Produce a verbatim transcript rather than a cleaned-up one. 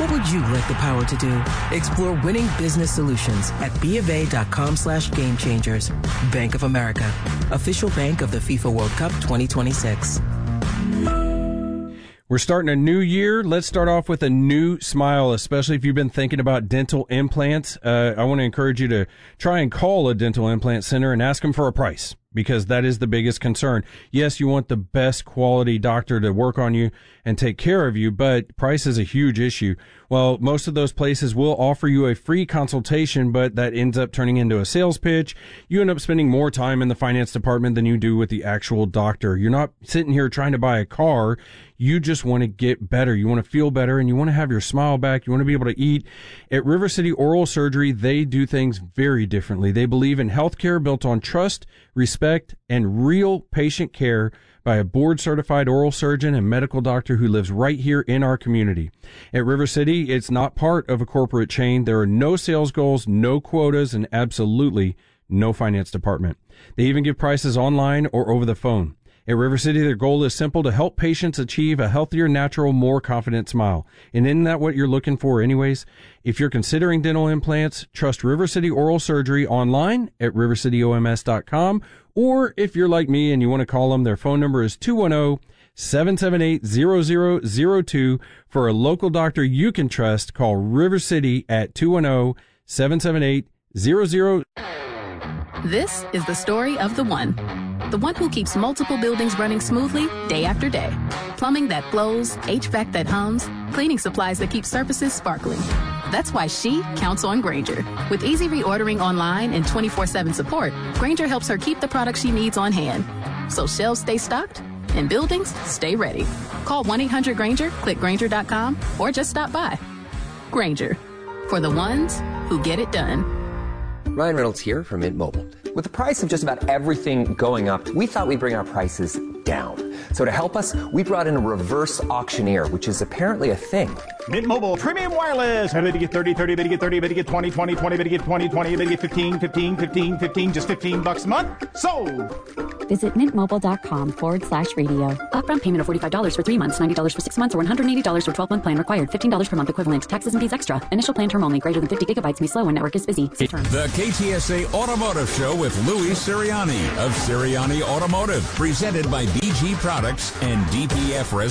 What would you like the power to do? Explore winning business solutions at bofa.com slash game changers. Bank of America, official bank of the FIFA World Cup twenty twenty-six. We're starting a new year. Let's start off with a new smile, especially if you've been thinking about dental implants. Uh, I want to encourage you to try and call a dental implant center and ask them for a price, because that is the biggest concern. Yes, you want the best quality doctor to work on you and take care of you, but price is a huge issue. Well, most of those places will offer you a free consultation, but that ends up turning into a sales pitch. You end up spending more time in the finance department than you do with the actual doctor. You're not sitting here trying to buy a car. You just want to get better. You want to feel better, and you want to have your smile back. You want to be able to eat. At River City Oral Surgery, they do things very differently. They believe in healthcare built on trust, respect, and real patient care by a board-certified oral surgeon and medical doctor who lives right here in our community. At River City, it's not part of a corporate chain. There are no sales goals, no quotas, and absolutely no finance department. They even give prices online or over the phone. At River City, their goal is simple: to help patients achieve a healthier, natural, more confident smile. And isn't that what you're looking for anyways? If you're considering dental implants, trust River City Oral Surgery online at river city o m s dot com. Or if you're like me and you want to call them, their phone number is two one zero, seven seven eight, zero zero zero two. For a local doctor you can trust, call River City at two one zero, seven seven eight, zero zero. This is the story of the one. The one who keeps multiple buildings running smoothly day after day. Plumbing that flows, H V A C that hums, cleaning supplies that keep surfaces sparkling. That's why she counts on Grainger. With easy reordering online and twenty-four seven support, Grainger helps her keep the products she needs on hand, so shelves stay stocked and buildings stay ready. Call one eight hundred Grainger, click Grainger dot com, or just stop by. Grainger, for the ones who get it done. Ryan Reynolds here from Mint Mobile. With the price of just about everything going up, we thought we'd bring our prices down. So to help us, we brought in a reverse auctioneer, which is apparently a thing. Mint Mobile Premium Wireless. How to get thirty, thirty, how to get thirty, how to get twenty, twenty, twenty, how to get twenty, twenty, how to get fifteen, fifteen, fifteen, fifteen, just fifteen bucks a month? Sold! Visit mintmobile.com forward slash radio. Upfront payment of forty-five dollars for three months, ninety dollars for six months, or one hundred eighty dollars for twelve-month plan required. fifteen dollars per month equivalent. Taxes and fees extra. Initial plan term only. Greater than fifty gigabytes may slow when network is busy. See terms. The K T S A Automotive Show with Louis Sirianni of Sirianni Automotive. Presented by B G Products and D P F Residential.